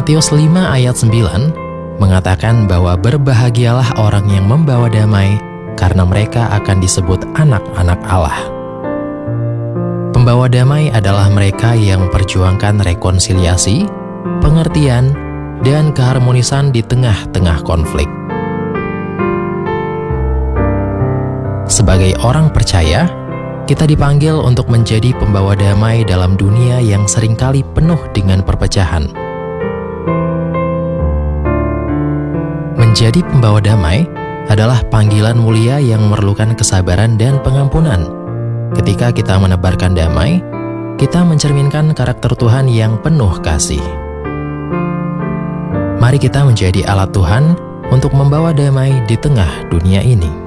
Matius 5 ayat 9 mengatakan bahwa berbahagialah orang yang membawa damai, karena mereka akan disebut anak-anak Allah. Pembawa damai adalah mereka yang memperjuangkan rekonsiliasi, pengertian, dan keharmonisan di tengah-tengah konflik. Sebagai orang percaya, kita dipanggil untuk menjadi pembawa damai dalam dunia yang seringkali penuh dengan perpecahan. Menjadi pembawa damai adalah panggilan mulia yang memerlukan kesabaran dan pengampunan. Ketika kita menebarkan damai, kita mencerminkan karakter Tuhan yang penuh kasih. Mari kita menjadi alat Tuhan untuk membawa damai di tengah dunia ini.